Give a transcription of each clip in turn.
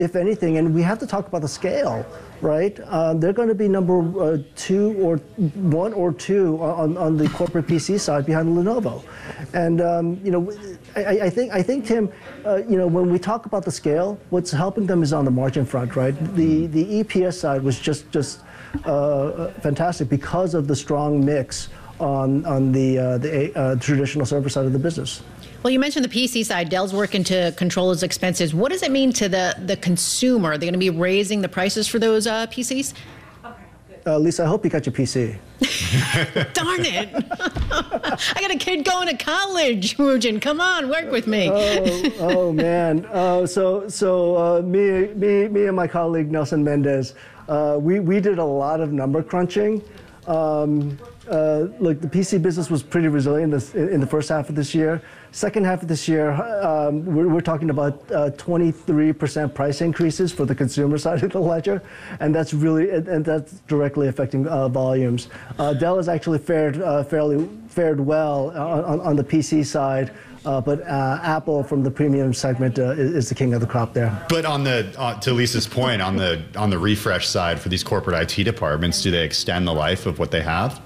if anything, and we have to talk about the scale, right? They're going to be number 2 or 1 or 2 on the corporate PC side behind Lenovo. And I think Tim, when we talk about the scale, what's helping them is on the margin front, right? The EPS side was just fantastic because of the strong mix on the traditional server side of the business. Well, you mentioned the PC side. Dell's working to control its expenses. What does it mean to the consumer? Are they going to be raising the prices for those PCs? Lisa, I hope you got your PC. Darn it. I got a kid going to college, Woojin. Come on, work with me. Oh man. So me and my colleague, Nelson Mendez, we did a lot of number crunching. Look, the PC business was pretty resilient in the first half of this year. Second half of this year, we're talking about 23% price increases for the consumer side of the ledger, and that's directly affecting volumes. Dell has actually fared well on the PC side. But Apple, from the premium segment, is the king of the crop there. But to Lisa's point, on the refresh side for these corporate IT departments, do they extend the life of what they have?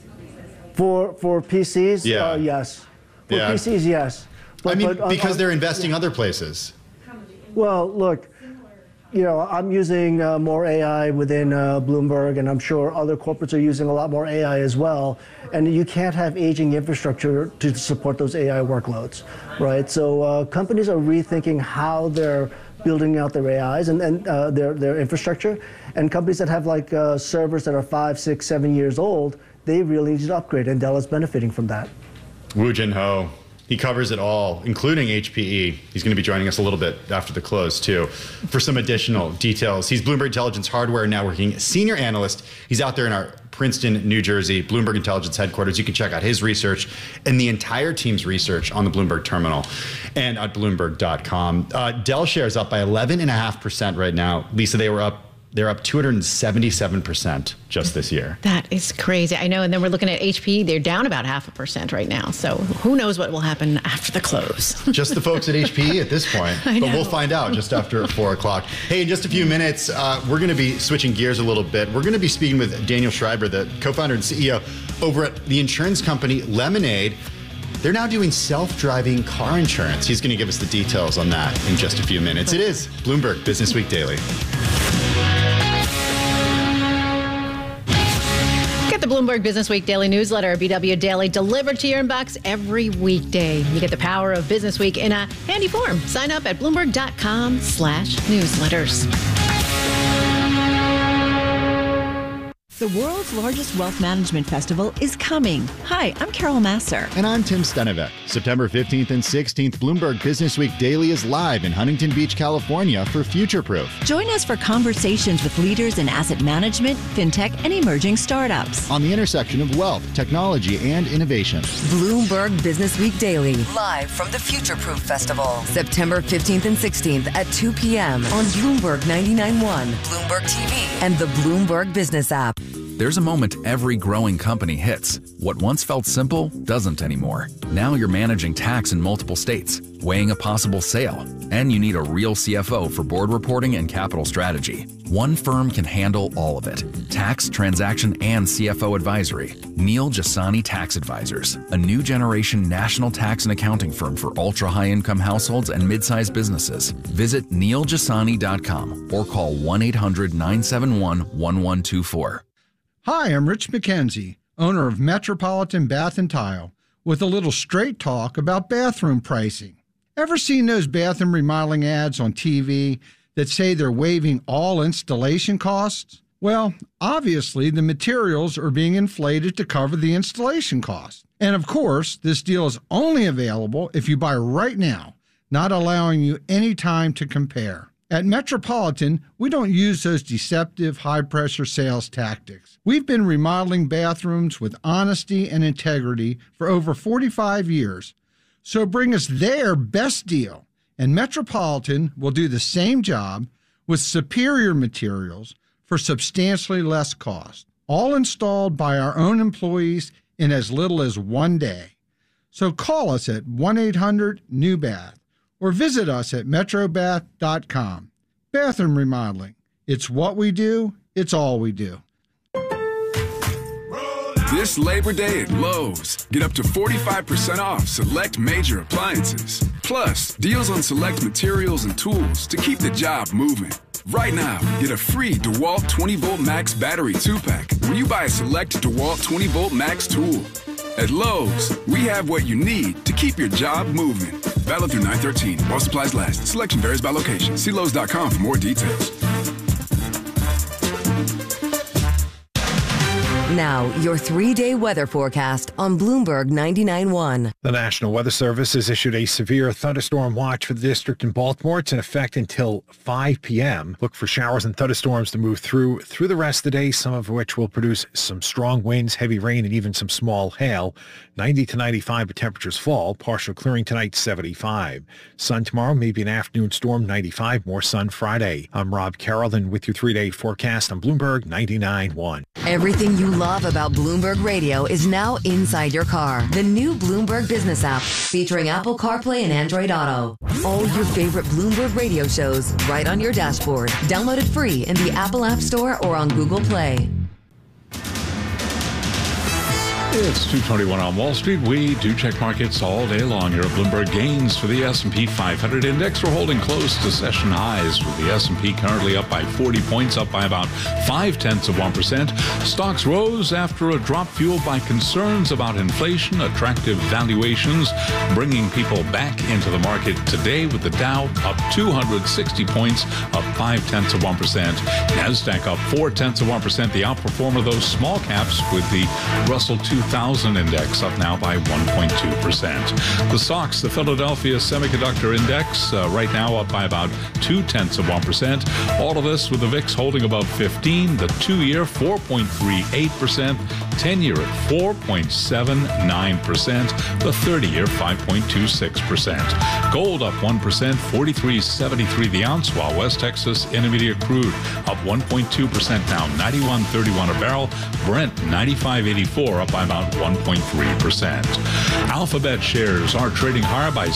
For PCs, yes. For PCs, yes. But because they're investing other places. Well, look, I'm using more AI within Bloomberg, and I'm sure other corporates are using a lot more AI as well. And you can't have aging infrastructure to support those AI workloads, right? So companies are rethinking how they're building out their AIs and their infrastructure. And companies that have servers that are 5, 6, 7 years old, they really need to upgrade, and Dell is benefiting from that. Woojin Ho, he covers it all, including HPE. He's going to be joining us a little bit after the close, too, for some additional details. He's Bloomberg Intelligence Hardware and Networking Senior Analyst. He's out there in our Princeton, New Jersey, Bloomberg Intelligence headquarters. You can check out his research and the entire team's research on the Bloomberg terminal and at Bloomberg.com. Dell shares up by 11.5% right now. Lisa, they're up 277% just this year. That is crazy. I know. And then we're looking at HP. They're down about 0.5% right now. So who knows what will happen after the close? Just the folks at HPE at this point. I know. But we'll find out just after 4 o'clock. Hey, in just a few minutes, we're going to be switching gears a little bit. We're going to be speaking with Daniel Schreiber, the co-founder and CEO over at the insurance company Lemonade. They're now doing self-driving car insurance. He's going to give us the details on that in just a few minutes. It is Bloomberg Business Week Daily. Get the Bloomberg Business Week Daily newsletter, BW Daily, delivered to your inbox every weekday. You get the power of Business Week in a handy form. Sign up at Bloomberg.com/newsletters. The world's largest wealth management festival is coming. Hi, I'm Carol Masser. And I'm Tim Stenevec. September 15th and 16th, Bloomberg Business Week Daily is live in Huntington Beach, California for Futureproof. Join us for conversations with leaders in asset management, fintech, and emerging startups. On the intersection of wealth, technology, and innovation. Bloomberg Business Week Daily, live from the Futureproof Festival. September 15th and 16th at 2 p.m. on Bloomberg 99.1, Bloomberg TV, and the Bloomberg Business app. There's a moment every growing company hits. What once felt simple doesn't anymore. Now you're managing tax in multiple states, weighing a possible sale, and you need a real CFO for board reporting and capital strategy. One firm can handle all of it. Tax, transaction, and CFO advisory. Neil Jasani Tax Advisors, a new generation national tax and accounting firm for ultra-high income households and mid-sized businesses. Visit neiljasani.com or call 1-800-971-1124. Hi, I'm Rich McKenzie, owner of Metropolitan Bath & Tile, with a little straight talk about bathroom pricing. Ever seen those bathroom remodeling ads on TV that say they're waiving all installation costs? Well, obviously the materials are being inflated to cover the installation cost. And of course, this deal is only available if you buy right now, not allowing you any time to compare. At Metropolitan, we don't use those deceptive high-pressure sales tactics. We've been remodeling bathrooms with honesty and integrity for over 45 years. So bring us their best deal, and Metropolitan will do the same job with superior materials for substantially less cost, all installed by our own employees in as little as 1 day. So call us at 1-800-NEW-BATH or visit us at metrobath.com. Bathroom remodeling. It's what we do. It's all we do. This Labor Day at Lowe's, get up to 45% off select major appliances. Plus, deals on select materials and tools to keep the job moving. Right now, get a free DeWalt 20-volt Max battery 2-pack when you buy a select DeWalt 20-volt Max tool. At Lowe's, we have what you need to keep your job moving. Valid through 9/13 while supplies last. Selection varies by location. See Lowe's.com for more details. Now, your 3-day weather forecast on Bloomberg 99.1. The National Weather Service has issued a severe thunderstorm watch for the district in Baltimore. It's in effect until 5 p.m. Look for showers and thunderstorms to move through the rest of the day, some of which will produce some strong winds, heavy rain, and even some small hail. 90 to 95, but temperatures fall. Partial clearing tonight, 75. Sun tomorrow, maybe an afternoon storm, 95. More sun Friday. I'm Rob Carroll, and with your 3-day forecast on Bloomberg 99.1. Everything you love about Bloomberg Radio is now inside your car. The new Bloomberg Business app, featuring Apple CarPlay and Android Auto. All your favorite Bloomberg Radio shows right on your dashboard. Download it free in the Apple App Store or on Google Play. It's 2:21 on Wall Street. We do check markets all day long here at Bloomberg. Gains for the S&P 500 index. We're holding close to session highs, with the S&P currently up by 40 points, up by about 0.5%. Stocks rose after a drop fueled by concerns about inflation, attractive valuations, bringing people back into the market today, with the Dow up 260 points, up 0.5%. Nasdaq up 0.4%. The outperformer, those small caps, with the Russell 2000 index up now by 1.2%. The SOX, the Philadelphia Semiconductor Index, right now up by about 0.2%. All of this with the VIX holding above 15, the 2-year 4.38%, 10-year at 4.79%, the 30-year 5.26%. Gold up 1%, 43.73 the ounce, while West Texas Intermediate crude up 1.2% now, 91.31 a barrel. Brent 95.84, up by about 1.3%. Alphabet shares are trading higher by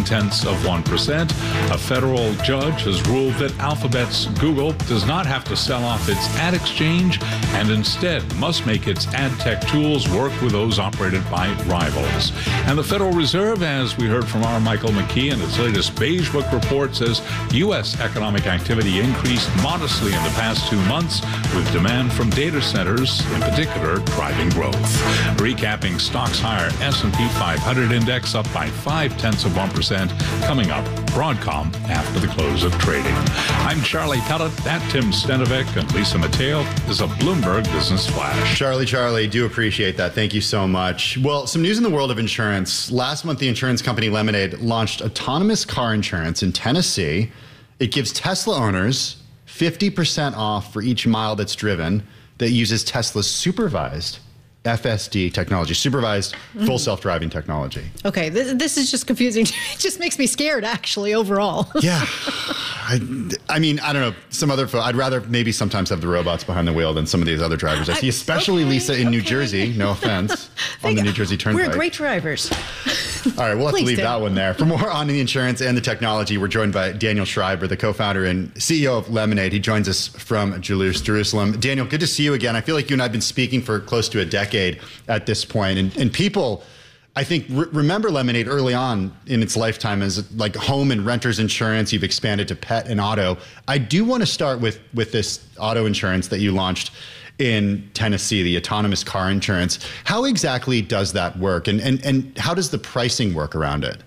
0.7%. A federal judge has ruled that Alphabet's Google does not have to sell off its ad exchange, and instead must make its ad tech tools work with those operated by rivals. And the Federal Reserve, as we heard from our Michael McKee in its latest Beige Book report, says U.S. economic activity increased modestly in the past 2 months, with demand from data centers in particular driving growth. Recapping stocks higher, S&P 500 index up by 0.5%. Coming up, Broadcom after the close of trading. I'm Charlie Pellet. That Tim Stenovic and Lisa Mateo is a Bloomberg Business Flash. Charlie, do appreciate that. Thank you so much. Well, some news in the world of insurance. Last month, the insurance company Lemonade launched autonomous car insurance in Tennessee. It gives Tesla owners 50% off for each mile that's driven that uses Tesla's supervised FSD technology, supervised full self-driving technology. Okay, this is just confusing. It just makes me scared, actually, overall. Yeah. I mean, I don't know. Some other I'd rather maybe sometimes have the robots behind the wheel than some of these other drivers I see, especially Lisa in New Jersey. No offense, on the New Jersey Turnpike. We're great drivers. All right, we'll have to leave that one there. For more on the insurance and the technology, we're joined by Daniel Schreiber, the co-founder and CEO of Lemonade. He joins us from Jerusalem. Daniel, good to see you again. I feel like you and I have been speaking for close to a decade at this point, and people, I think, remember Lemonade early on in its lifetime as like home and renters insurance. You've expanded to pet and auto. I do want to start with this auto insurance that you launched in Tennessee, the autonomous car insurance. How exactly does that work, and how does the pricing work around it?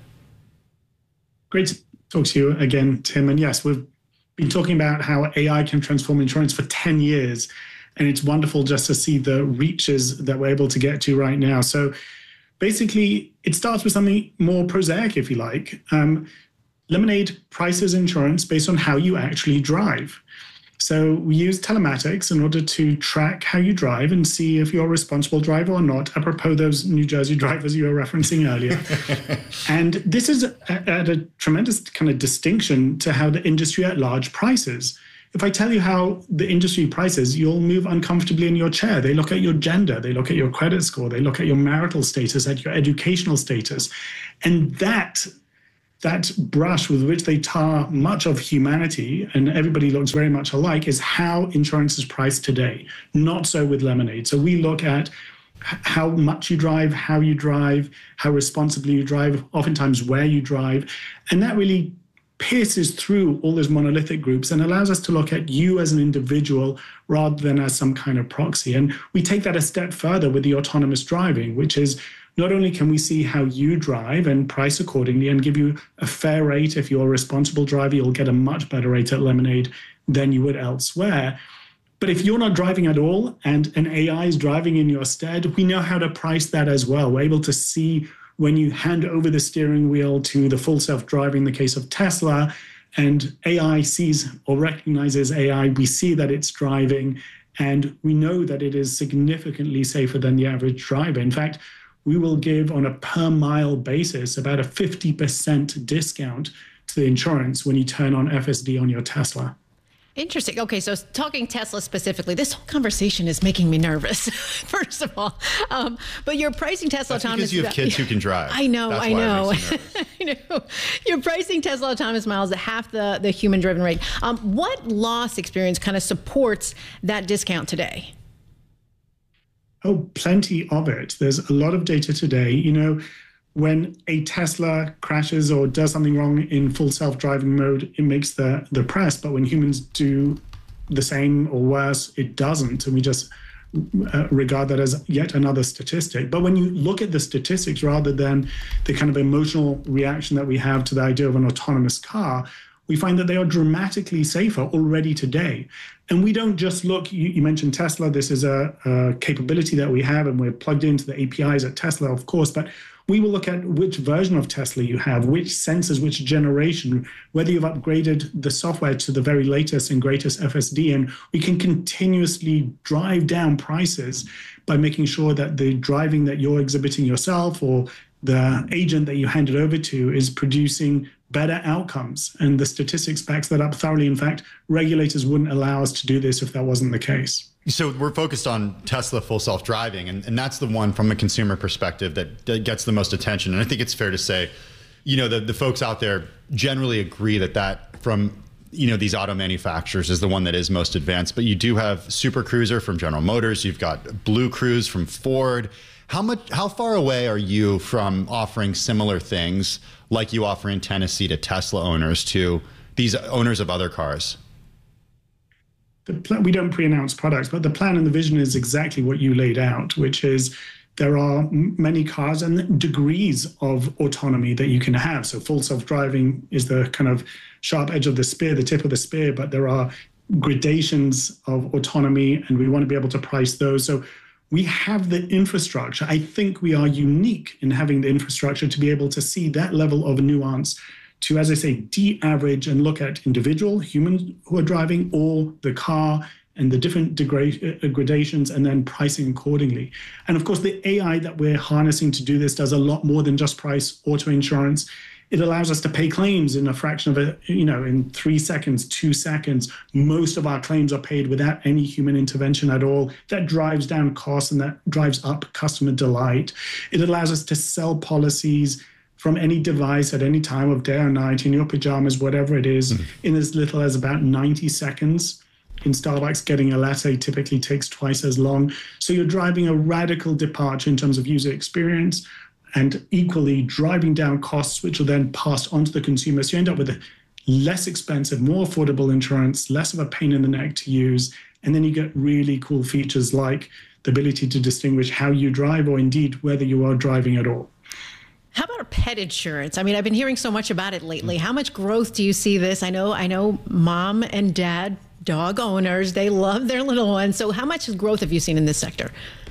Great to talk to you again, Tim. And yes, we've been talking about how AI can transform insurance for 10 years. And it's wonderful just to see the reaches that we're able to get to right now. So basically, it starts with something more prosaic, if you like. Lemonade prices insurance based on how you actually drive. So we use telematics in order to track how you drive and see if you're a responsible driver or not, apropos those New Jersey drivers you were referencing earlier. And this is at a tremendous kind of distinction to how the industry at large prices. If I tell you how the industry prices, you'll move uncomfortably in your chair. They look at your gender, they look at your credit score, they look at your marital status, at your educational status. And that that brush with which they tar much of humanity, and everybody looks very much alike, is how insurance is priced today. Not so with Lemonade. So we look at how much you drive, how responsibly you drive, oftentimes where you drive. And that really pierces through all those monolithic groups and allows us to look at you as an individual rather than as some kind of proxy. And we take that a step further with the autonomous driving, which is not only can we see how you drive and price accordingly and give you a fair rate. If you're a responsible driver, you'll get a much better rate at Lemonade than you would elsewhere. But if you're not driving at all and an AI is driving in your stead, we know how to price that as well. We're able to see when you hand over the steering wheel to the full self-driving, in the case of Tesla, and AI sees or recognizes AI, we see that it's driving, and we know that it is significantly safer than the average driver. In fact, we will give on a per mile basis about a 50% discount to the insurance when you turn on FSD on your Tesla. Interesting. Okay, so talking Tesla specifically, this whole conversation is making me nervous, first of all. But you're pricing Tesla autonomous... because you have kids who can drive. I know. That's I know. You're pricing Tesla autonomous miles at half the human-driven rate. What loss experience kind of supports that discount today? Oh, plenty of it. There's a lot of data today. When a Tesla crashes or does something wrong in full self-driving mode, it makes the press. But when humans do the same or worse, it doesn't. And we just regard that as yet another statistic. But when you look at the statistics rather than the kind of emotional reaction that we have to the idea of an autonomous car, we find that they are dramatically safer already today. And we don't just look, you mentioned Tesla, this is a capability that we have, and we're plugged into the APIs at Tesla, of course, but we will look at which version of Tesla you have, which sensors, which generation, whether you've upgraded the software to the very latest and greatest FSD, and we can continuously drive down prices by making sure that the driving that you're exhibiting yourself or the agent that you hand it over to is producing better outcomes. And the statistics backs that up thoroughly. In fact, regulators wouldn't allow us to do this if that wasn't the case. So we're focused on Tesla full self-driving, and that's the one from a consumer perspective that gets the most attention. And I think it's fair to say, the folks out there generally agree that from, these auto manufacturers is the one that is most advanced. But you do have Super Cruiser from General Motors. You've got Blue Cruise from Ford. How far away are you from offering similar things like you offer in Tennessee to Tesla owners to these owners of other cars? We don't pre-announce products, but the plan and the vision is exactly what you laid out, which is there are many cars and degrees of autonomy that you can have. So full self-driving is the kind of sharp edge of the spear, the tip of the spear, but there are gradations of autonomy, and we want to be able to price those. So we have the infrastructure. I think we are unique in having the infrastructure to be able to see that level of nuance, to, as I say, de-average and look at individual humans who are driving or the car and the different gradations, and then pricing accordingly. And of course, the AI that we're harnessing to do this does a lot more than just price auto insurance. It allows us to pay claims in a fraction of in 3 seconds, 2 seconds. Most of our claims are paid without any human intervention at all. That drives down costs and that drives up customer delight. It allows us to sell policies from any device at any time of day or night, in your pajamas, whatever it is, in as little as about 90 seconds. In Starbucks, getting a latte typically takes twice as long. So you're driving a radical departure in terms of user experience, and equally driving down costs, which are then passed on to the consumer. So you end up with a less expensive, more affordable insurance, less of a pain in the neck to use. And then you get really cool features like the ability to distinguish how you drive, or indeed whether you are driving at all. How about pet insurance? I mean, I've been hearing so much about it lately. How much growth do you see this? I know mom and dad, dog owners, they love their little ones. So how much growth have you seen in this sector?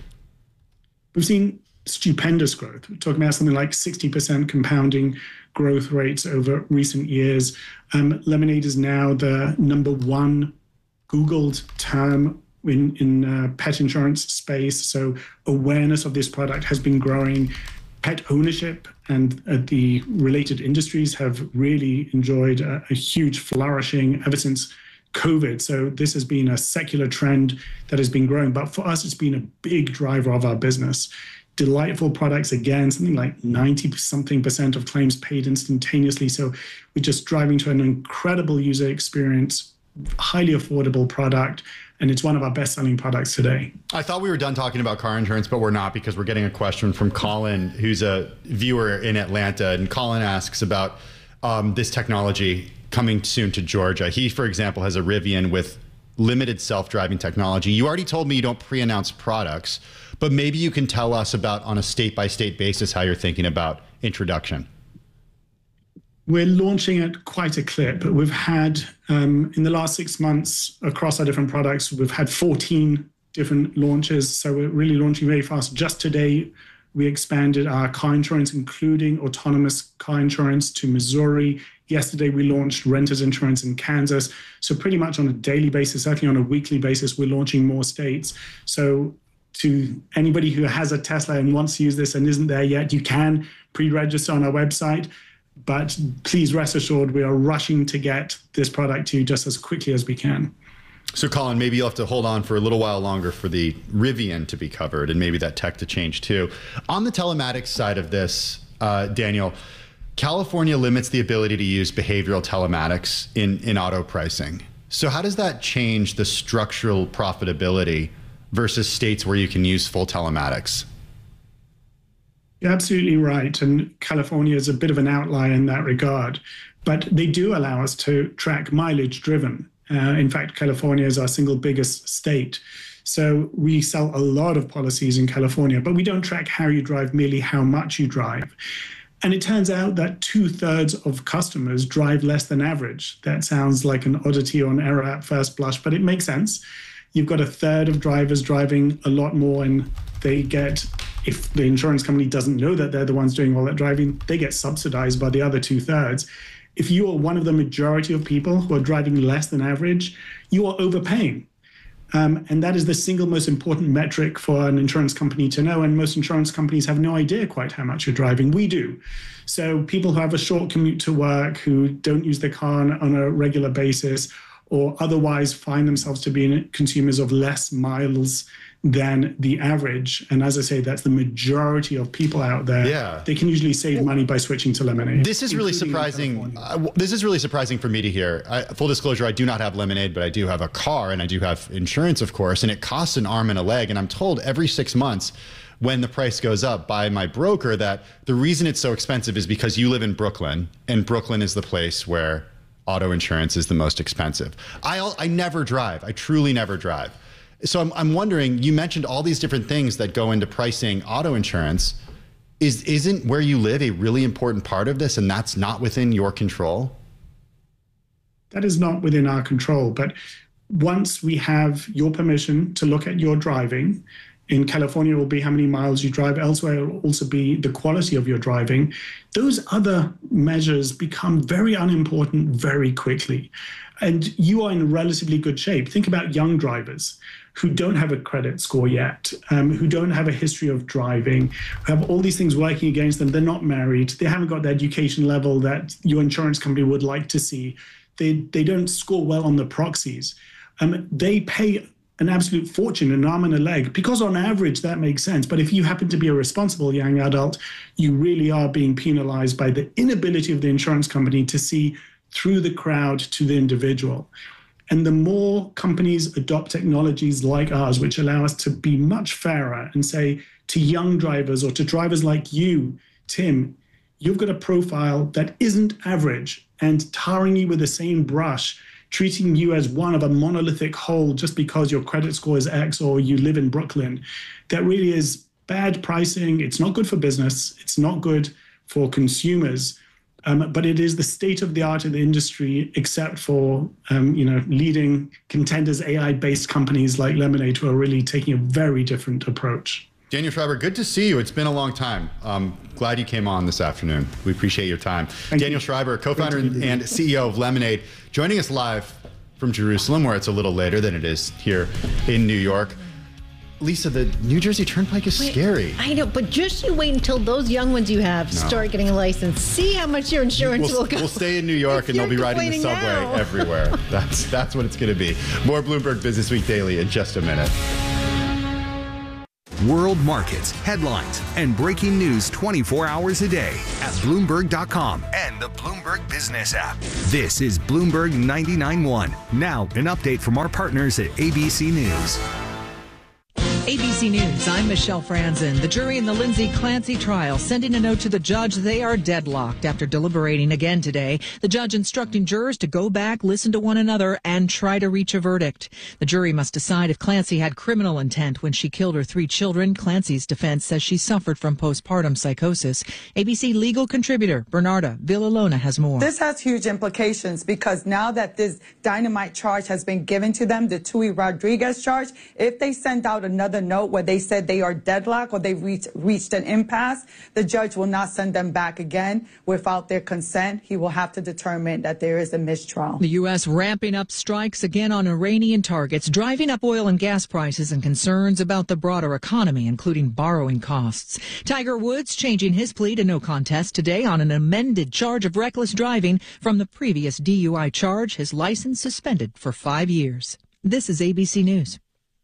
We've seen stupendous growth. We're talking about something like 60% compounding growth rates over recent years. Lemonade is now the #1 Googled term in pet insurance space. So awareness of this product has been growing. Pet ownership and the related industries have really enjoyed a huge flourishing ever since COVID. So this has been a secular trend that has been growing. But for us, it's been a big driver of our business. delightful products. Again, something like 90-something% of claims paid instantaneously. So we're just driving to an incredible user experience, highly affordable product, and it's one of our best-selling products today. I thought we were done talking about car insurance, but we're not, because we're getting a question from Colin, who's a viewer in Atlanta. And Colin asks about this technology coming soon to Georgia. He, for example, has a Rivian with limited self-driving technology. You already told me you don't pre-announce products, but maybe you can tell us about, on a state-by-state basis, how you're thinking about introduction. We're launching at quite a clip. We've had, in the last 6 months, across our different products, we've had 14 different launches. So we're really launching very fast. Just today, we expanded our car insurance, including autonomous car insurance, to Missouri. Yesterday, we launched renter's insurance in Kansas. So pretty much on a daily basis, certainly on a weekly basis, we're launching more states. So to anybody who has a Tesla and wants to use this and isn't there yet, you can pre-register on our website. But please rest assured, we are rushing to get this product to you just as quickly as we can. So, Colin, maybe you'll have to hold on for a little while longer for the Rivian to be covered, and maybe that tech to change too. On the telematics side of this, Daniel, California limits the ability to use behavioral telematics in auto pricing. So how does that change the structural profitability versus states where you can use full telematics? You're absolutely right. And California is a bit of an outlier in that regard. But they do allow us to track mileage driven. In fact, California is our single biggest state. So we sell a lot of policies in California, but we don't track how you drive, merely how much you drive. And it turns out that 2/3 of customers drive less than average. That sounds like an oddity or an error at first blush, but it makes sense. You've got 1/3 of drivers driving a lot more, and they get, if the insurance company doesn't know that they're the ones doing all that driving, they get subsidized by the other 2/3. If you are one of the majority of people who are driving less than average, you are overpaying. And that is the single most important metric for an insurance company to know. And most insurance companies have no idea quite how much you're driving. We do. So people who have a short commute to work, who don't use their car on a regular basis, or otherwise find themselves to be consumers of less miles than the average. And as I say, that's the majority of people out there. Yeah. They can usually save money by switching to Lemonade. This is really surprising. This is really surprising for me to hear. Full disclosure, I do not have Lemonade, but I do have a car and I do have insurance, of course, and it costs an arm and a leg. And I'm told every 6 months when the price goes up by my broker that the reason it's so expensive is because you live in Brooklyn, and Brooklyn is the place where auto insurance is the most expensive. I never drive. I truly never drive. So I'm wondering, you mentioned all these different things that go into pricing auto insurance. Isn't where you live a really important part of this, and that's not within your control? That is not within our control. But once we have your permission to look at your driving, in California it will be how many miles you drive. Elsewhere it will also be the quality of your driving. Those other measures become very unimportant very quickly. And you are in relatively good shape. Think about young drivers who don't have a credit score yet, who don't have a history of driving, who have all these things working against them. They're not married. They haven't got the education level that your insurance company would like to see. They don't score well on the proxies. They pay an absolute fortune, an arm and a leg, because on average that makes sense. But if you happen to be a responsible young adult, you really are being penalized by the inability of the insurance company to see through the crowd to the individual. And the more companies adopt technologies like ours, which allow us to be much fairer and say to young drivers or to drivers like you, Tim, you've got a profile that isn't average, and tarring you with the same brush, treating you as one of a monolithic whole just because your credit score is X or you live in Brooklyn, that really is bad pricing. It's not good for business. It's not good for consumers. But it is the state of the art of the industry, except for leading contenders, AI-based companies like Lemonade, who are really taking a very different approach. Daniel Schreiber, good to see you. It's been a long time. Glad you came on this afternoon. We appreciate your time. Daniel Schreiber, co-founder and CEO of Lemonade, joining us live from Jerusalem, where it's a little later than it is here in New York. Lisa, the New Jersey Turnpike is scary. I know, but just you wait until those young ones you have start getting a license. See how much your insurance will go. We'll stay in New York and they'll be riding the subway everywhere. That's what it's going to be. More Bloomberg Business Week Daily in just a minute. World markets, headlines, and breaking news 24 hours a day at Bloomberg.com and the Bloomberg Business app. This is Bloomberg 99.1. Now, an update from our partners at ABC News. ABC News, I'm Michelle Franzen. The jury in the Lindsay Clancy trial sending a note to the judge. They are deadlocked after deliberating again today. The judge instructing jurors to go back, listen to one another, and try to reach a verdict. The jury must decide if Clancy had criminal intent when she killed her 3 children. Clancy's defense says she suffered from postpartum psychosis. ABC legal contributor Bernarda Villalona has more. This has huge implications because now that this dynamite charge has been given to them, the Tui Rodriguez charge, if they send out another note where they said they are deadlocked or they've reached an impasse, the judge will not send them back again without their consent. He will have to determine that there is a mistrial. The U.S. ramping up strikes again on Iranian targets, driving up oil and gas prices and concerns about the broader economy, including borrowing costs. Tiger Woods changing his plea to no contest today on an amended charge of reckless driving from the previous DUI charge, his license suspended for 5 years. This is ABC News.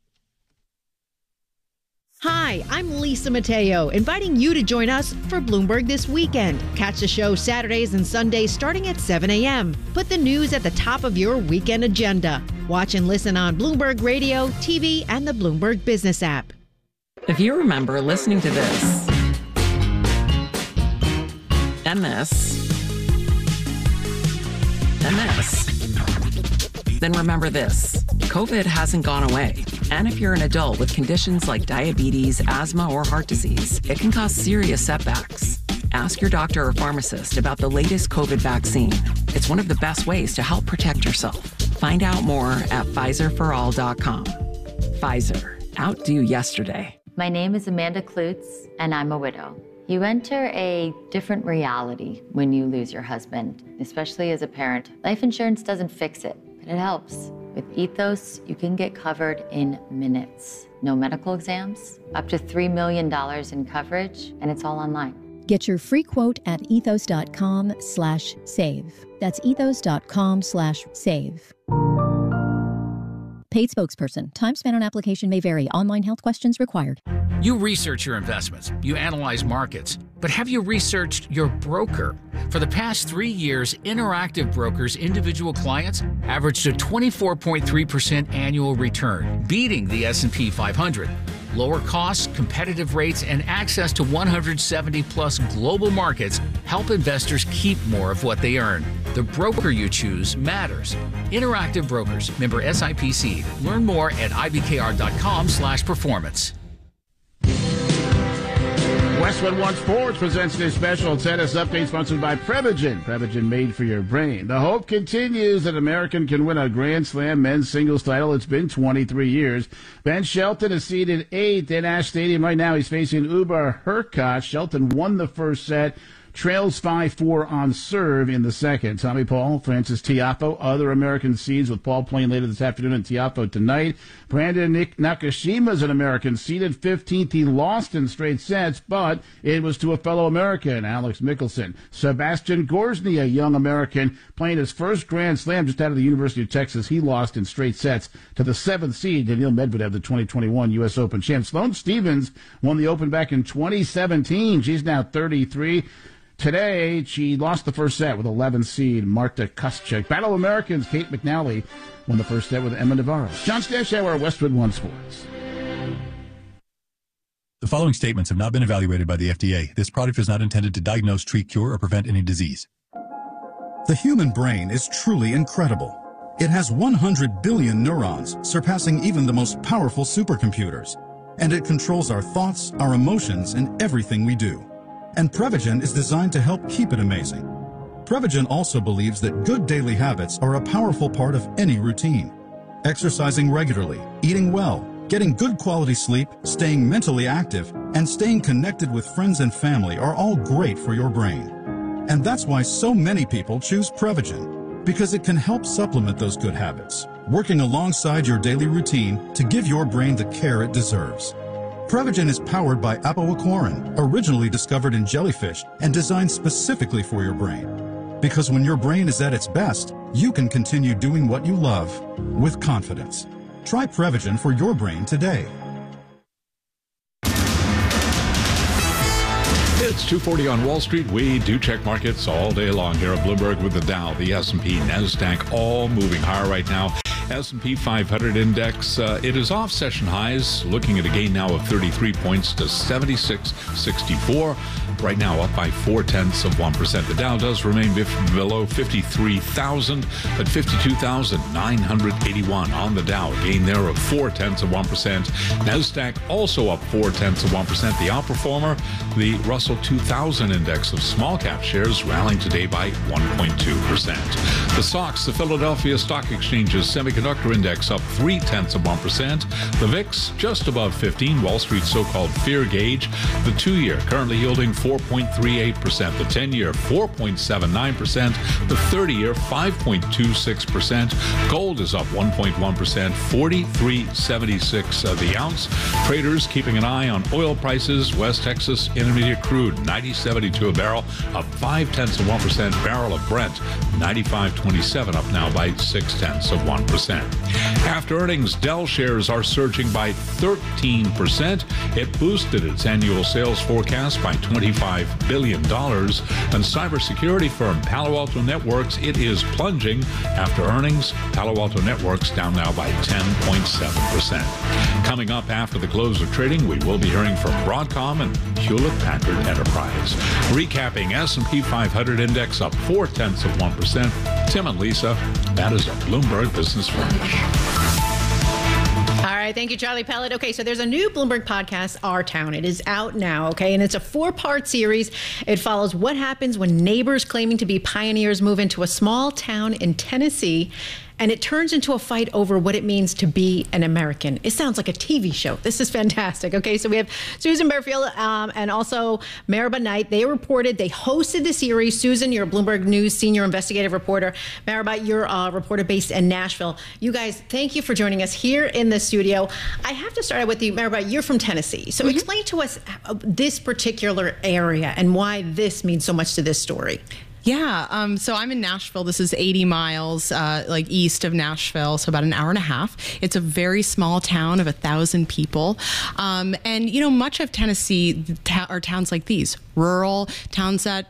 Hi, I'm Lisa Mateo, inviting you to join us for Bloomberg This Weekend. Catch the show Saturdays and Sundays starting at 7 a.m. Put the news at the top of your weekend agenda. Watch and listen on Bloomberg Radio, TV, and the Bloomberg Business app. If you remember listening to this, and this, and this, then remember this. COVID hasn't gone away. And if you're an adult with conditions like diabetes, asthma, or heart disease, it can cause serious setbacks. Ask your doctor or pharmacist about the latest COVID vaccine. It's one of the best ways to help protect yourself. Find out more at PfizerForAll.com. Pfizer, outdo yesterday. My name is Amanda Klutz, and I'm a widow. You enter a different reality when you lose your husband, especially as a parent. Life insurance doesn't fix it, but it helps. With Ethos, you can get covered in minutes. No medical exams, up to $3 million in coverage, and it's all online. Get your free quote at ethos.com/save. That's ethos.com/save. Paid spokesperson. Time spent on application may vary. Online health questions required. You research your investments. You analyze markets. But have you researched your broker? For the past 3 years, Interactive Brokers' individual clients averaged a 24.3% annual return, beating the S&P 500. Lower costs, competitive rates, and access to 170-plus global markets help investors keep more of what they earn. The broker you choose matters. Interactive Brokers, member SIPC. Learn more at ibkr.com/performance. Westwood One Sports presents this special tennis update sponsored by Prevagen. Prevagen made for your brain. The hope continues that American can win a Grand Slam men's singles title. It's been 23 years. Ben Shelton is seeded 8th in Ash Stadium right now. He's facing Uber Hurkacz. Shelton won the first set. Trails 5-4 on serve in the second. Tommy Paul, Francis Tiafoe, other American seeds with Paul playing later this afternoon and Tiafoe tonight. Brandon Nakashima is an American seeded 15th. He lost in straight sets, but it was to a fellow American, Alex Mickelson. Sebastian Gorzny, a young American, playing his first Grand Slam just out of the University of Texas. He lost in straight sets to the 7th seed, Daniil Medvedev, the 2021 U.S. Open champ. Sloane Stephens won the Open back in 2017. She's now 33. Today, she lost the first set with 11th seed Marta Kostyuk. Battle of Americans, Kate McNally won the first set with Emma Navarro. John Stashower, Westwood One Sports. The following statements have not been evaluated by the FDA. This product is not intended to diagnose, treat, cure, or prevent any disease. The human brain is truly incredible. It has 100 billion neurons, surpassing even the most powerful supercomputers. And it controls our thoughts, our emotions, and everything we do. And Prevagen is designed to help keep it amazing. Prevagen also believes that good daily habits are a powerful part of any routine. Exercising regularly, eating well, getting good quality sleep, staying mentally active, and staying connected with friends and family are all great for your brain. And that's why so many people choose Prevagen, because it can help supplement those good habits, working alongside your daily routine to give your brain the care it deserves. Prevagen is powered by apoaquarin, originally discovered in jellyfish and designed specifically for your brain. Because when your brain is at its best, you can continue doing what you love with confidence. Try Prevagen for your brain today. It's 2:40 on Wall Street. We do check markets all day long here at Bloomberg with the Dow, the S&P, NASDAQ, all moving higher right now. S&P 500 index, it is off session highs, looking at a gain now of 33 points to 76.64. Right now up by 0.4%. The Dow does remain below 53,000 at 52,981 on the Dow. A gain there of 0.4%. NASDAQ also up 0.4%. The outperformer, the Russell 2000 index of small cap shares, rallying today by 1.2%. The SOX, the Philadelphia Stock Exchange's semiconductor index, up 0.3%. The VIX just above 15. Wall Street's so-called fear gauge, the 2-year currently yielding 4.38%, the 10-year 4.79%, the 30-year 5.26%. Gold is up 1.1%, 43.76 the ounce. Traders keeping an eye on oil prices. West Texas Intermediate crude 90.72 a barrel, up 0.5%. Barrel of Brent 95.27, up now by 0.6%. After earnings, Dell shares are surging by 13%. It boosted its annual sales forecast by $25 billion. And cybersecurity firm Palo Alto Networks, it is plunging after earnings. Palo Alto Networks down now by 10.7%. Coming up after the close of trading, we will be hearing from Broadcom and Hewlett-Packard Enterprise. Recapping, S&P 500 index up 0.4%. Tim and Lisa, that is a Bloomberg Business Flash. All right. Thank you, Charlie Pellet. Okay, so there's a new Bloomberg podcast, Our Town. It is out now, okay? And it's a 4-part series. It follows what happens when neighbors claiming to be pioneers move into a small town in Tennessee, and it turns into a fight over what it means to be an American. It sounds like a TV show. This is fantastic. Okay, so we have Susan Bearfield and also Maribel Knight. They hosted the series. Susan, you're a Bloomberg News senior investigative reporter. Maribel, you're a reporter based in Nashville. You guys, thank you for joining us here in the studio. I have to start out with you, Maribel. You're from Tennessee. So explain to us this particular area and why this means so much to this story. Yeah, so I'm in Nashville. This is 80 miles east of Nashville, so about an hour and a half. It's a very small town of 1,000 people. And, much of Tennessee are towns like these, rural towns that,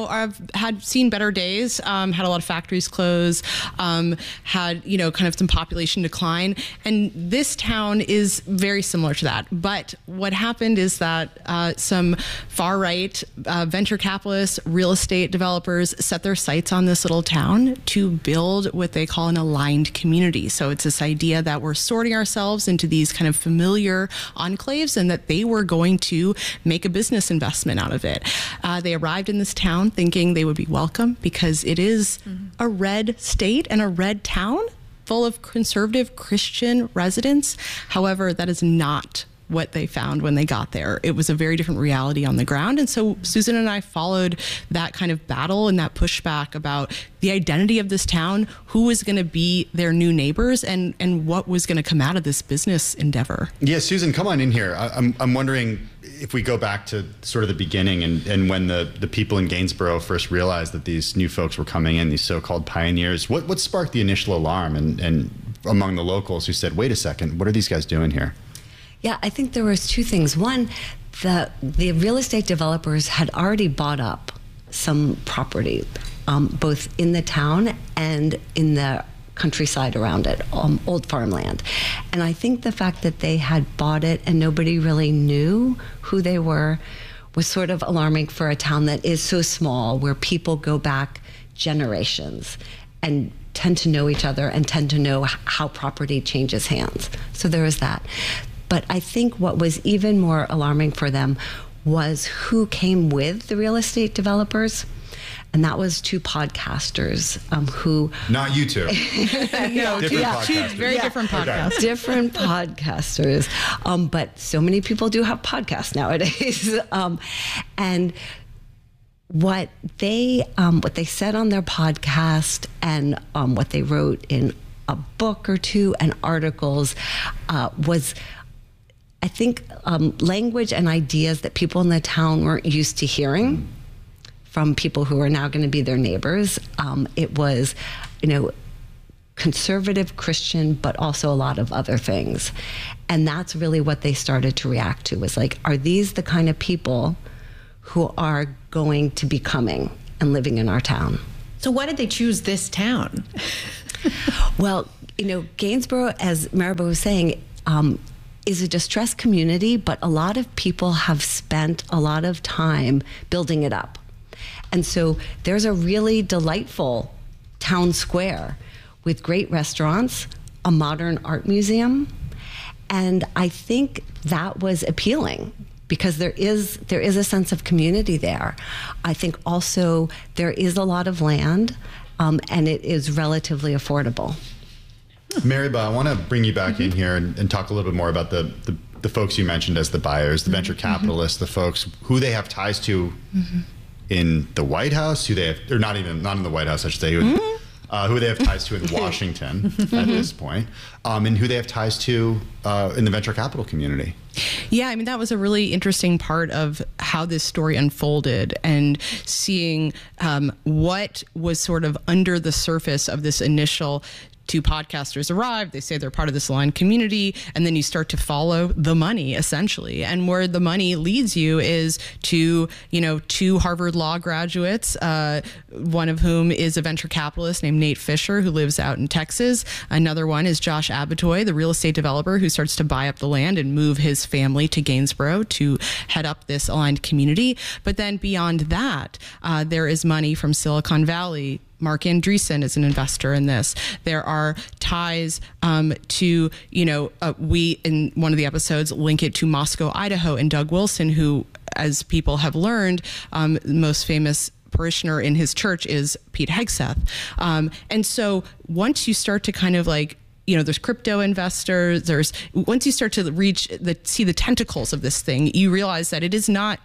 had seen better days, had a lot of factories close, had, kind of some population decline. And this town is very similar to that. But what happened is that some far-right venture capitalists, real estate developers, set their sights on this little town to build what they call an aligned community. So it's this idea that we're sorting ourselves into these kind of familiar enclaves and that they were going to make a business investment out of it. They arrived in this town thinking they would be welcome because it is a red state and a red town full of conservative Christian residents. However, that is not what they found when they got there. It was a very different reality on the ground. And so Susan and I followed that kind of battle and that pushback about the identity of this town, who was going to be their new neighbors, and what was going to come out of this business endeavor. Yeah, Susan, come on in here. I'm wondering if we go back to sort of the beginning and when the people in Gainsborough first realized that these new folks were coming in, these so-called pioneers, what sparked the initial alarm and among the locals who said, wait a second, what are these guys doing here? Yeah, I think there was two things. One, the real estate developers had already bought up some property, both in the town and in the countryside around it, old farmland. And I think the fact that they had bought it and nobody really knew who they were was sort of alarming for a town that is so small, where people go back generations and tend to know each other and tend to know how property changes hands. So there was that. But I think what was even more alarming for them was who came with the real estate developers. And that was two podcasters who... Not you two. No, different podcasters. Very different podcasts. Okay. Different podcasters. But so many people do have podcasts nowadays. And what they said on their podcast and what they wrote in a book or two and articles was... I think language and ideas that people in the town weren't used to hearing from people who are now going to be their neighbors. It was, conservative Christian, but also a lot of other things. And that's really what they started to react to, was like, are these the kind of people who are going to be coming and living in our town. So why did they choose this town? Well, Gainsborough, as Maribel was saying, is a distressed community, but a lot of people have spent a lot of time building it up. And so there's a really delightful town square with great restaurants, a modern art museum, and I think that was appealing because there is a sense of community there. I think also there is a lot of land, and it is relatively affordable. Maribel, I want to bring you back in here and talk a little bit more about the folks you mentioned as the buyers, the venture capitalists, the folks who they have ties to in the White House, who they have, or not in the White House, I should say, who they have ties to in Washington at this point, and who they have ties to in the venture capital community. Yeah, I mean, that was a really interesting part of how this story unfolded, and seeing what was sort of under the surface of this initial. Two podcasters arrive, they say they're part of this aligned community, and then you start to follow the money, essentially. And where the money leads you is to, two Harvard Law graduates, one of whom is a venture capitalist named Nate Fisher, who lives out in Texas. Another one is Josh Abatoy, the real estate developer who starts to buy up the land and move his family to Gainsborough to head up this aligned community. But then beyond that, there is money from Silicon Valley. Mark Andreessen is an investor in this. There are ties to, we in one of the episodes link it to Moscow, Idaho, and Doug Wilson, who, as people have learned, the most famous parishioner in his church is Pete Hegseth. And so once you start to kind of there's crypto investors, once you start to see the tentacles of this thing, you realize that it is not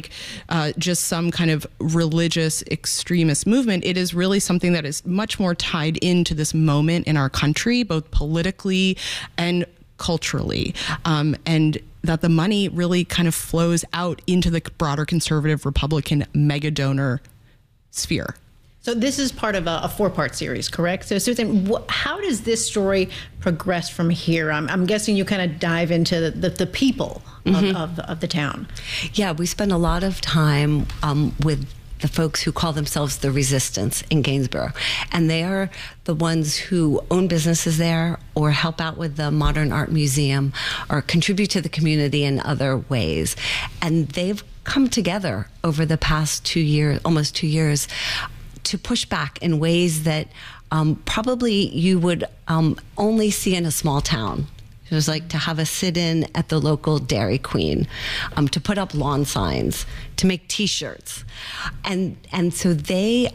just some kind of religious extremist movement. It is really something that is much more tied into this moment in our country, both politically and culturally. And that the money really kind of flows out into the broader conservative Republican mega donor sphere. So this is part of a four-part series, correct? So Susan, how does this story progress from here? I'm guessing you kind of dive into the people of the town. Yeah, we spend a lot of time with the folks who call themselves the Resistance in Gainsborough. And they are the ones who own businesses there or help out with the Modern Art Museum or contribute to the community in other ways. And they've come together over the past 2 years, almost 2 years, to push back in ways that probably you would only see in a small town. It was like to have a sit-in at the local Dairy Queen, to put up lawn signs, to make T-shirts, and so they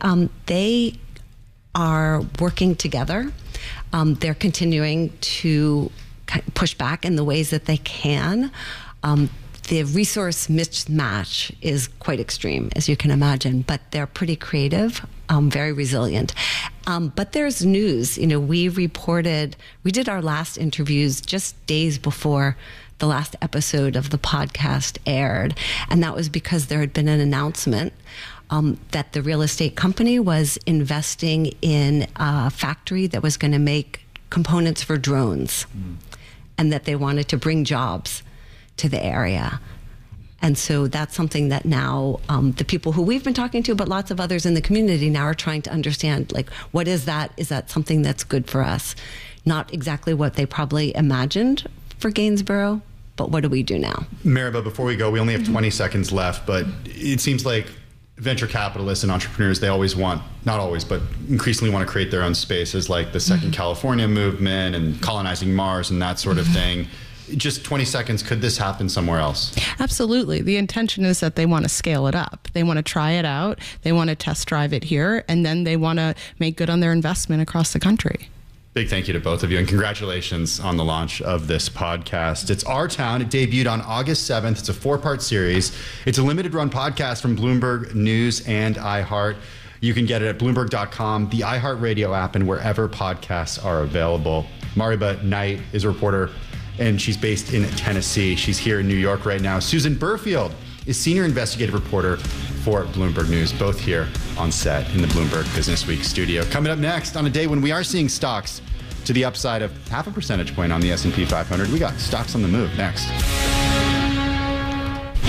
are working together. They're continuing to push back in the ways that they can. The resource mismatch is quite extreme, as you can imagine, but they're pretty creative, very resilient. But there's news. We did our last interviews just days before the last episode of the podcast aired. And that was because there had been an announcement that the real estate company was investing in a factory that was going to make components for drones, and that they wanted to bring jobs to the area. And so that's something that now the people who we've been talking to, but lots of others in the community now are trying to understand, what is that? Is that something that's good for us? Not exactly what they probably imagined for Gainsborough, but what do we do now? Maribel, before we go, we only have 20 seconds left, but it seems like venture capitalists and entrepreneurs, they always want, not always, but increasingly want to create their own spaces, like the Second California movement and colonizing Mars and that sort of thing. Just 20 seconds, could this happen somewhere else? Absolutely. The intention is that they want to scale it up. They want to try it out. They want to test drive it here, and then they want to make good on their investment across the country. Big thank you to both of you, and congratulations on the launch of this podcast. It's Our Town. It debuted on August 7th. It's a 4-part series. It's a limited run podcast from Bloomberg News and iHeart. You can get it at Bloomberg.com, the iHeartRadio app, and wherever podcasts are available. Maribel Knight is a reporter, and she's based in Tennessee. She's here in New York right now. Susan Burfield is senior investigative reporter for Bloomberg News, both here on set in the Bloomberg Business Week studio. Coming up next, on a day when we are seeing stocks to the upside of 0.5 percentage point on the S&P 500, we got stocks on the move next.